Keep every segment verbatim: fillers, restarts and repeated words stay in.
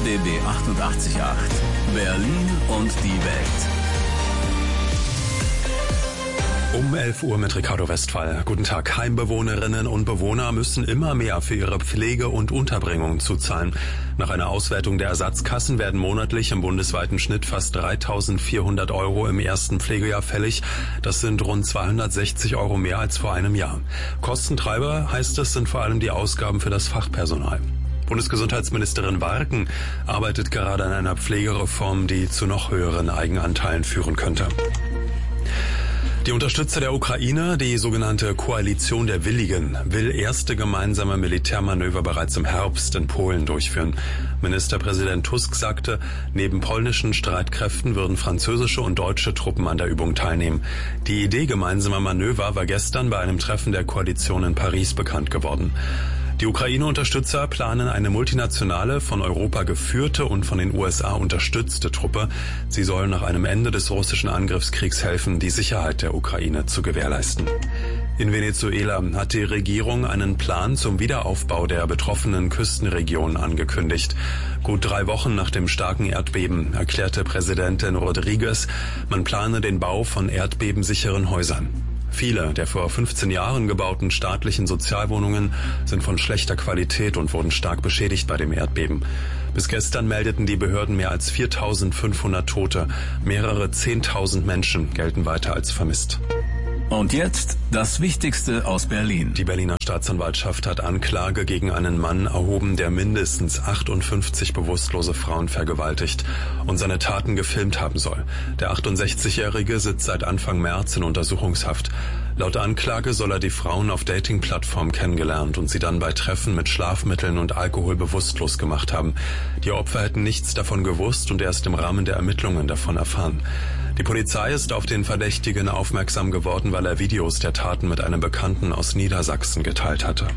B B achtundachtzig Komma acht. Berlin und die Welt. Um elf Uhr mit Ricardo Westphal. Guten Tag. Heimbewohnerinnen und Bewohner müssen immer mehr für ihre Pflege und Unterbringung zuzahlen. Nach einer Auswertung der Ersatzkassen werden monatlich im bundesweiten Schnitt fast dreitausendvierhundert Euro im ersten Pflegejahr fällig. Das sind rund zweihundertsechzig Euro mehr als vor einem Jahr. Kostentreiber, heißt es, sind vor allem die Ausgaben für das Fachpersonal. Bundesgesundheitsministerin Warken arbeitet gerade an einer Pflegereform, die zu noch höheren Eigenanteilen führen könnte. Die Unterstützer der Ukraine, die sogenannte Koalition der Willigen, will erste gemeinsame Militärmanöver bereits im Herbst in Polen durchführen. Ministerpräsident Tusk sagte, neben polnischen Streitkräften würden französische und deutsche Truppen an der Übung teilnehmen. Die Idee gemeinsamer Manöver war gestern bei einem Treffen der Koalition in Paris bekannt geworden. Die Ukraine-Unterstützer planen eine multinationale, von Europa geführte und von den U S A unterstützte Truppe. Sie soll nach einem Ende des russischen Angriffskriegs helfen, die Sicherheit der Ukraine zu gewährleisten. In Venezuela hat die Regierung einen Plan zum Wiederaufbau der betroffenen Küstenregion angekündigt. Gut drei Wochen nach dem starken Erdbeben erklärte Präsidentin Rodriguez, man plane den Bau von erdbebensicheren Häusern. Viele der vor fünfzehn Jahren gebauten staatlichen Sozialwohnungen sind von schlechter Qualität und wurden stark beschädigt bei dem Erdbeben. Bis gestern meldeten die Behörden mehr als viertausendfünfhundert Tote. Mehrere zehntausend Menschen gelten weiter als vermisst. Und jetzt das Wichtigste aus Berlin. Die Berliner Staatsanwaltschaft hat Anklage gegen einen Mann erhoben, der mindestens achtundfünfzig bewusstlose Frauen vergewaltigt und seine Taten gefilmt haben soll. Der achtundsechzigjährige sitzt seit Anfang März in Untersuchungshaft. Laut Anklage soll er die Frauen auf Dating-Plattformen kennengelernt und sie dann bei Treffen mit Schlafmitteln und Alkohol bewusstlos gemacht haben. Die Opfer hätten nichts davon gewusst und erst im Rahmen der Ermittlungen davon erfahren. Die Polizei ist auf den Verdächtigen aufmerksam geworden, weil er Videos der Taten mit einem Bekannten aus Niedersachsen geteilt hatte.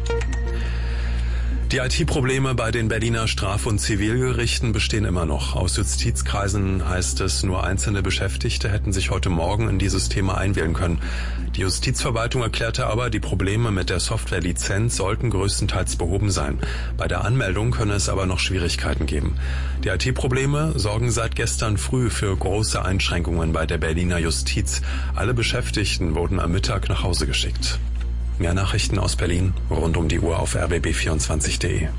Die I T-Probleme bei den Berliner Straf- und Zivilgerichten bestehen immer noch. Aus Justizkreisen heißt es, nur einzelne Beschäftigte hätten sich heute Morgen in die Systeme einwählen können. Die Justizverwaltung erklärte aber, die Probleme mit der Softwarelizenz sollten größtenteils behoben sein. Bei der Anmeldung könne es aber noch Schwierigkeiten geben. Die I T-Probleme sorgen seit gestern früh für große Einschränkungen bei der Berliner Justiz. Alle Beschäftigten wurden am Mittag nach Hause geschickt. Mehr Nachrichten aus Berlin rund um die Uhr auf r b b vierundzwanzig punkt d e.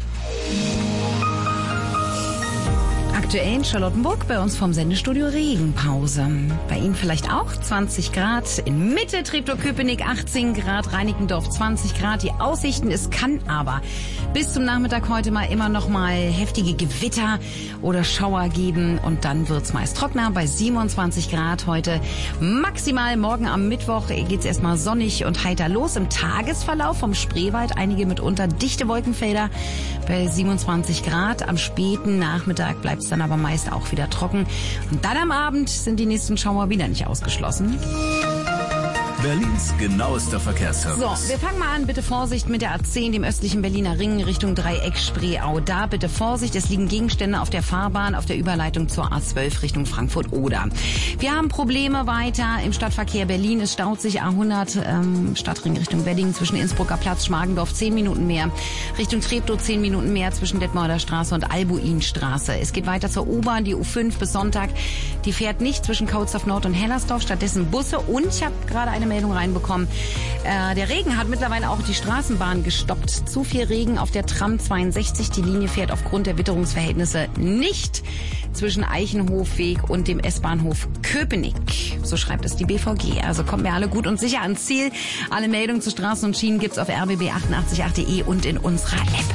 Aktuell in Charlottenburg, bei uns vom Sendestudio Regenpause. Bei Ihnen vielleicht auch zwanzig Grad. In Mitte Treptow-Köpenick achtzehn Grad, Reinickendorf zwanzig Grad. Die Aussichten, es kann aber bis zum Nachmittag heute mal immer noch mal heftige Gewitter oder Schauer geben. Und dann wird's meist trockener bei siebenundzwanzig Grad heute. Maximal morgen am Mittwoch geht's erstmal sonnig und heiter los. Im Tagesverlauf vom Spreewald einige mitunter dichte Wolkenfelder bei siebenundzwanzig Grad. Am späten Nachmittag bleibt's dann aber meist auch wieder trocken. Und dann am Abend sind die nächsten Schauer wieder nicht ausgeschlossen. Berlins genauester Verkehrsservice. So, wir fangen mal an. Bitte Vorsicht mit der A zehn, dem östlichen Berliner Ring, Richtung Dreieck Spreeau. Da bitte Vorsicht, es liegen Gegenstände auf der Fahrbahn, auf der Überleitung zur A zwölf Richtung Frankfurt-Oder. Wir haben Probleme weiter im Stadtverkehr Berlin. Es staut sich A hundert, ähm, Stadtring Richtung Wedding, zwischen Innsbrucker Platz, Schmargendorf zehn Minuten mehr. Richtung Treptow zehn Minuten mehr, zwischen Detmolder Straße und Albuinstraße. Es geht weiter zur U-Bahn, die U fünf bis Sonntag. Die fährt nicht zwischen Kautsdorf Nord und Hellersdorf, stattdessen Busse. Und ich habe gerade eine Meldung reinbekommen. Äh, der Regen hat mittlerweile auch die Straßenbahn gestoppt. Zu viel Regen auf der Tram zweiundsechzig. Die Linie fährt aufgrund der Witterungsverhältnisse nicht zwischen Eichenhofweg und dem S-Bahnhof Köpenick. So schreibt es die B V G. Also kommen wir alle gut und sicher ans Ziel. Alle Meldungen zu Straßen und Schienen gibt's auf r b b achtundachtzig punkt acht punkt d e und in unserer App.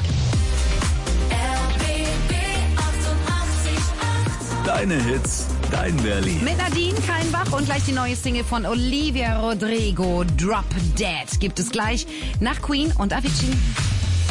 Deine Hits, dein Berlin. Mit Nadine Kallenbach und gleich die neue Single von Olivia Rodrigo, Drop Dead, gibt es gleich nach Queen und Avicii.